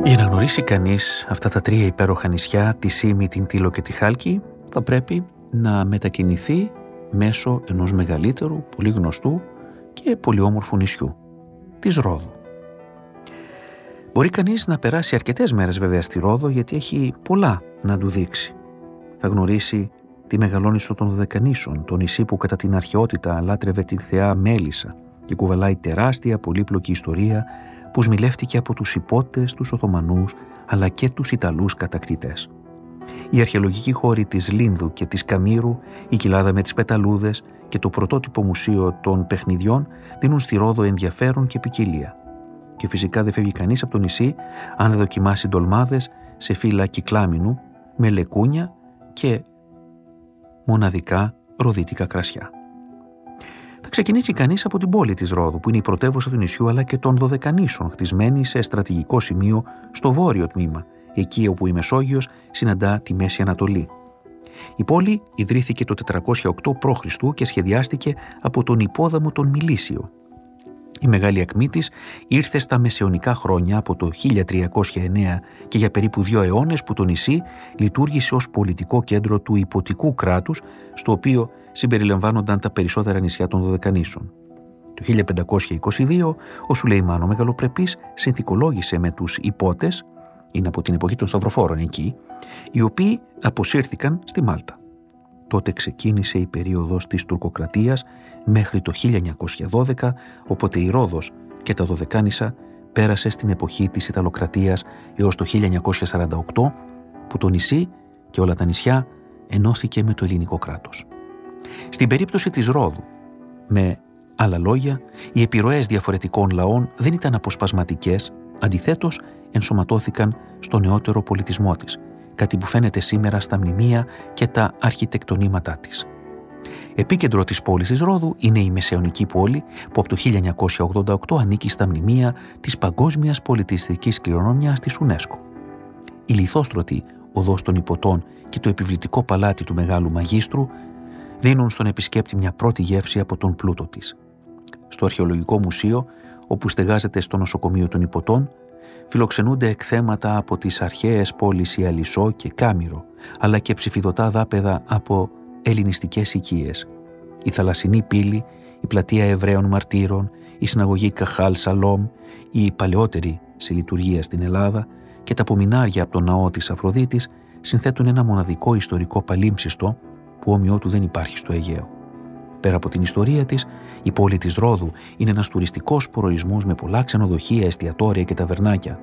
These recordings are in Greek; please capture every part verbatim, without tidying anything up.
Για να γνωρίσει κανείς αυτά τα τρία υπέροχα νησιά, τη Σύμη, την Τήλο και τη Χάλκη, θα πρέπει να μετακινηθεί μέσω ενός μεγαλύτερου, πολύ γνωστού και πολύ όμορφου νησιού, της Ρόδου. Μπορεί κανείς να περάσει αρκετές μέρες βέβαια στη Ρόδο, γιατί έχει πολλά να του δείξει. Θα γνωρίσει τη Μεγαλόνισσο των Δωδεκανήσων, το νησί που κατά την αρχαιότητα λάτρευε την θεά Μέλισσα και κουβαλάει τεράστια πολύπλοκη ιστορία που σμιλεύτηκε από τους Ιππότες, τους Οθωμανούς αλλά και τους Ιταλούς κατακτητές. Οι αρχαιολογικοί χώροι της Λίνδου και της Καμήρου, η κοιλάδα με τις πεταλούδες και το πρωτότυπο μουσείο των παιχνιδιών δίνουν στη Ρόδο ενδιαφέρον και ποικιλία. Και φυσικά δεν φεύγει κανείς από το νησί αν δεν δοκιμάσει ντολμάδες σε φύλλα κυκλάμινου με λεκούνια και μοναδικά ροδίτικα κρασιά. Θα ξεκινήσει κανείς από την πόλη της Ρόδου, που είναι η πρωτεύουσα του νησιού αλλά και των Δωδεκανήσων, χτισμένη σε στρατηγικό σημείο στο βόρειο τμήμα, εκεί όπου η Μεσόγειος συναντά τη Μέση Ανατολή. Η πόλη ιδρύθηκε το τετρακόσια οκτώ π.Χ. και σχεδιάστηκε από τον υπόδαμο τον Μιλήσιο. Η μεγάλη ακμή της ήρθε στα μεσαιωνικά χρόνια, από το χίλια τριακόσια εννέα, και για περίπου δύο αιώνες που το νησί λειτουργήσε ως πολιτικό κέντρο του Ιπποτικού κράτους, στο οποίο συμπεριλαμβάνονταν τα περισσότερα νησιά των Δωδεκανήσων. Το χίλια πεντακόσια είκοσι δύο ο Σουλεϊμάν ο Μεγαλοπρεπής συνθηκολόγησε με τους Ιππότες, είναι από την εποχή των Σταυροφόρων εκεί, οι οποίοι αποσύρθηκαν στη Μάλτα. Τότε ξεκίνησε η περίοδος της τουρκοκρατίας μέχρι το χίλια εννιακόσια δώδεκα, οπότε η Ρόδος και τα Δωδεκάνησα πέρασε στην εποχή της Ιταλοκρατίας έως το χίλια εννιακόσια σαράντα οκτώ, που το νησί και όλα τα νησιά ενώθηκε με το ελληνικό κράτος. Στην περίπτωση της Ρόδου, με άλλα λόγια, οι επιρροές διαφορετικών λαών δεν ήταν αποσπασματικές, αντιθέτως ενσωματώθηκαν στο νεότερο πολιτισμό της, κάτι που φαίνεται σήμερα στα μνημεία και τα αρχιτεκτονήματά της. Επίκεντρο της πόλης της Ρόδου είναι η Μεσαιωνική πόλη, που από το χίλια εννιακόσια ογδόντα οκτώ ανήκει στα μνημεία της Παγκόσμιας Πολιτιστικής Κληρονομιάς της UNESCO. Η λιθόστρωτη οδός των Ιππωτών και το επιβλητικό παλάτι του Μεγάλου Μαγίστρου δίνουν στον επισκέπτη μια πρώτη γεύση από τον πλούτο της. Στο Αρχαιολογικό Μουσείο, όπου στεγάζεται στο νοσοκομείο των Ιππωτών, φιλοξενούνται εκθέματα από τις αρχαίες πόλεις Ιαλισσό και Κάμηρο, αλλά και ψηφιδωτά δάπεδα από ελληνιστικές οικίες. Η θαλασσινή πύλη, η πλατεία Εβραίων Μαρτύρων, η συναγωγή Καχάλ Σαλόμ, η παλαιότερη σε λειτουργία στην Ελλάδα, και τα απομεινάρια από τον ναό της Αφροδίτης συνθέτουν ένα μοναδικό ιστορικό παλίμψιστο που όμοιό του δεν υπάρχει στο Αιγαίο. Πέρα από την ιστορία της, η πόλη της Ρόδου είναι ένας τουριστικός προορισμός με πολλά ξενοδοχεία, εστιατόρια και ταβερνάκια,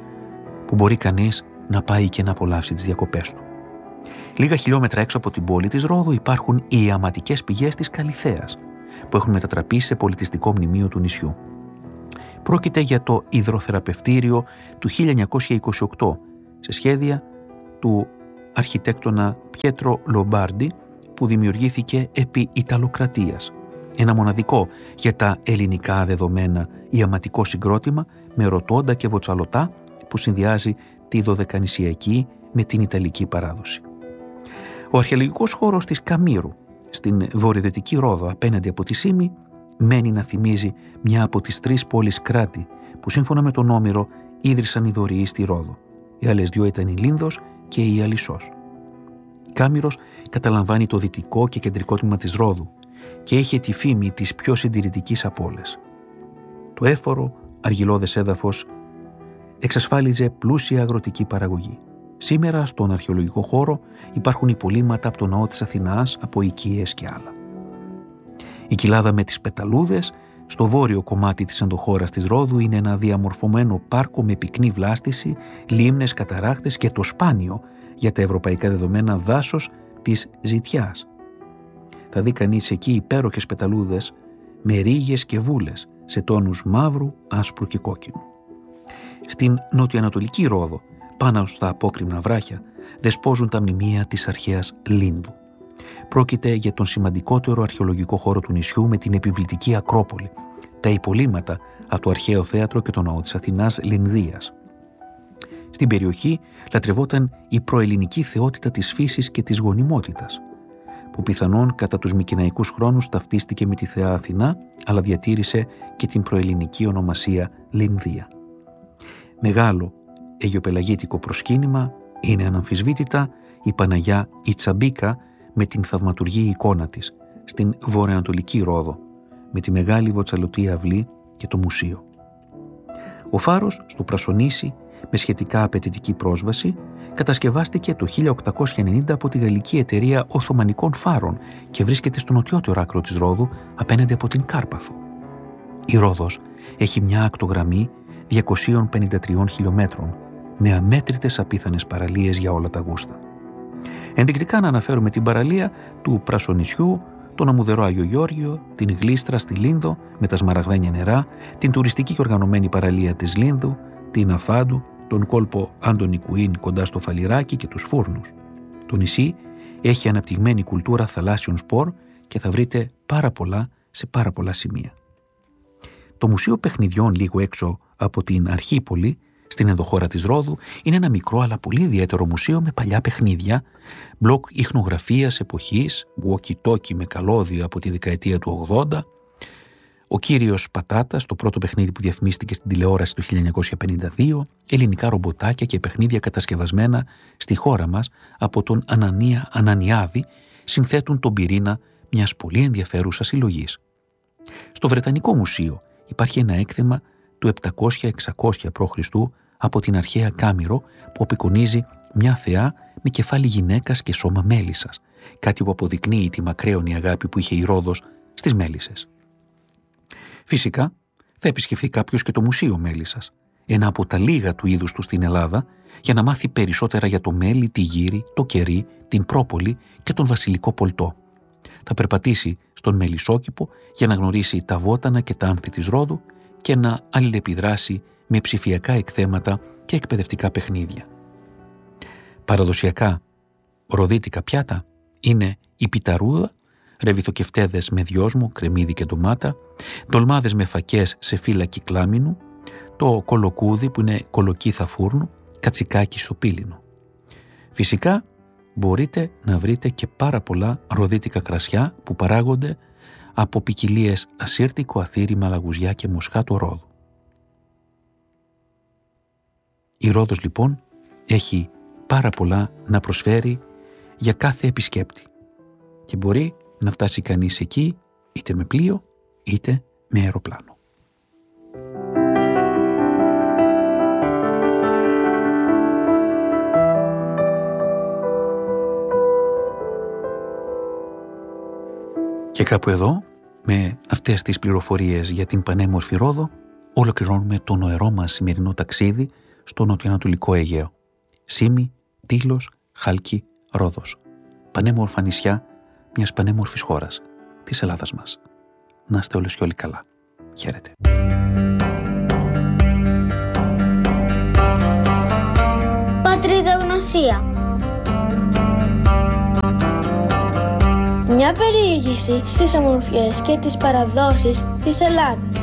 που μπορεί κανείς να πάει και να απολαύσει τις διακοπές του. Λίγα χιλιόμετρα έξω από την πόλη της Ρόδου υπάρχουν οι ιαματικές πηγές της Καλιθέας, που έχουν μετατραπεί σε πολιτιστικό μνημείο του νησιού. Πρόκειται για το υδροθεραπευτήριο του χίλια εννιακόσια είκοσι οκτώ, σε σχέδια του αρχιτέκτονα Πιέτρο Λομπάρντι, που δημιουργήθηκε επί Ιταλοκρατίας. Ένα μοναδικό για τα ελληνικά δεδομένα ιαματικό συγκρότημα με ρωτώντα και βοτσαλωτά που συνδυάζει τη δωδεκανησιακή με την Ιταλική παράδοση. Ο αρχαιολογικός χώρος της Καμήρου, στην βορειοδυτική Ρόδο απέναντι από τη Σύμη, μένει να θυμίζει μια από τις τρεις πόλεις κράτη που σύμφωνα με τον Όμηρο ίδρυσαν οι δωρεοί στη Ρόδο. Οι άλλες δυο ήταν η Λίνδος και η Ιαλισσός. Η Κάμηρος καταλαμβάνει το δυτικό και κεντρικό τμήμα της Ρόδου και είχε τη φήμη της πιο συντηρητικής από όλες. Το έφορο, αργυλώδες έδαφος εξασφάλιζε πλούσια αγροτική παραγωγή. Σήμερα στον αρχαιολογικό χώρο υπάρχουν υπολείμματα από το ναό της Αθηνάς, από οικίες και άλλα. Η κοιλάδα με τις πεταλούδες στο βόρειο κομμάτι της ενδοχώρας της Ρόδου είναι ένα διαμορφωμένο πάρκο με πυκνή βλάστηση, λίμνες, καταράχτες και το σπάνιο για τα ευρωπαϊκά δεδομένα δάσος της ζητιάς. Θα δει κανείς εκεί υπέροχες πεταλούδες με ρίγες και βούλες σε τόνους μαύρου, άσπρου και κόκκινου. Στην νοτιοανατολική Ρόδο, πάνω στα απόκρημνα βράχια, δεσπόζουν τα μνημεία της αρχαίας Λίνδου. Πρόκειται για τον σημαντικότερο αρχαιολογικό χώρο του νησιού με την επιβλητική Ακρόπολη, τα υπολείμματα από το αρχαίο θέατρο και το ναό της Αθηνάς Λινδίας. Στην περιοχή λατρευόταν η προελληνική θεότητα της φύσης και της γονιμότητας, που πιθανόν κατά τους μικηναϊκούς χρόνους ταυτίστηκε με τη θεά Αθηνά, αλλά διατήρησε και την προελληνική ονομασία Λινδία. Μεγάλο αιγιοπελαγίτικο προσκύνημα είναι αναμφισβήτητα η Παναγιά η Τσαμπίκα με την θαυματουργή εικόνα της στην βορειοανατολική Ρόδο, με τη μεγάλη βοτσαλωτή αυλή και το μουσείο. Ο φάρος στο Πρασονήσι, με σχετικά απαιτητική πρόσβαση, κατασκευάστηκε το χίλια οκτακόσια ενενήντα από τη γαλλική εταιρεία Οθωμανικών Φάρων και βρίσκεται στο νοτιότερο άκρο της Ρόδου, απέναντι από την Κάρπαθο. Η Ρόδος έχει μια ακτογραμμή διακοσίων πενήντα τριών χιλιομέτρων, με αμέτρητες απίθανες παραλίες για όλα τα γούστα. Ενδεικτικά να αναφέρουμε την παραλία του Πρασονησιού, τον αμμουδερό Άγιο Γεώργιο, την Γλίστρα στη Λίνδο με τα σμαραγδένια νερά, την τουριστική και οργανωμένη παραλία της Λίνδου, την Αφάντου, τον κόλπο Άντονι Κουίν κοντά στο Φαλιράκι και τους Φούρνους. Το νησί έχει αναπτυγμένη κουλτούρα θαλάσσιων σπορ και θα βρείτε πάρα πολλά σε πάρα πολλά σημεία. Το Μουσείο Παιχνιδιών, λίγο έξω από την Αρχίπολη, στην ενδοχώρα της Ρόδου, είναι ένα μικρό αλλά πολύ ιδιαίτερο μουσείο με παλιά παιχνίδια, μπλοκ ιχνογραφίας εποχής, walkie-talkie με καλώδιο από τη δεκαετία του ογδόντα, ο κύριος Πατάτας, το πρώτο παιχνίδι που διαφημίστηκε στην τηλεόραση το χίλια εννιακόσια πενήντα δύο, ελληνικά ρομποτάκια και παιχνίδια κατασκευασμένα στη χώρα μας από τον Ανανία Ανανιάδη, συνθέτουν τον πυρήνα μιας πολύ ενδιαφέρουσας συλλογής. Στο Βρετανικό Μουσείο υπάρχει ένα έκθεμα του επτακόσια εξακόσια π.Χ. από την αρχαία Κάμηρο που απεικονίζει μια θεά με κεφάλι γυναίκας και σώμα μέλισσας, κάτι που αποδεικνύει τη μακραίωνη αγάπη που είχε η Ρόδος στις μέλισσες. Φυσικά θα επισκεφθεί κάποιος και το Μουσείο Μέλισσας, ένα από τα λίγα του είδους του στην Ελλάδα, για να μάθει περισσότερα για το μέλι, τη γύρι, το κερί, την πρόπολη και τον βασιλικό πολτό. Θα περπατήσει στον Μελισσόκηπο για να γνωρίσει τα βότανα και τα άνθη της Ρόδου και να αλληλεπιδράσει με ψηφιακά εκθέματα και εκπαιδευτικά παιχνίδια. Παραδοσιακά ροδίτικα πιάτα είναι η πιταρούδα, ρεβιθοκεφτέδες με δυόσμο, κρεμμύδι και ντομάτα, ντολμάδες με φακές σε φύλλα κυκλάμινου, το κολοκούδι που είναι κολοκύθα φούρνου, κατσικάκι στο πύλινο. Φυσικά μπορείτε να βρείτε και πάρα πολλά ροδίτικα κρασιά που παράγονται από ποικιλίες ασύρτικο, αθήρι, μαλαγουζιά και μοσχάτο Ρόδου. Η Ρόδος λοιπόν έχει πάρα πολλά να προσφέρει για κάθε επισκέπτη και μπορεί να φτάσει κανείς εκεί είτε με πλοίο είτε με αεροπλάνο. Και κάπου εδώ, με αυτές τις πληροφορίες για την πανέμορφη Ρόδο, ολοκληρώνουμε το νοερό μας σημερινό ταξίδι στο νοτιοανατολικό Αιγαίο. Σύμη, Τήλος, Χάλκη, Ρόδος. Πανέμορφα νησιά μιας πανέμορφης χώρας, της Ελλάδας μας. Να είστε όλες και όλοι καλά. Χαίρετε. Πατριδογνωσία. Μια περιήγηση στις ομορφιές και τις παραδόσεις της Ελλάδας.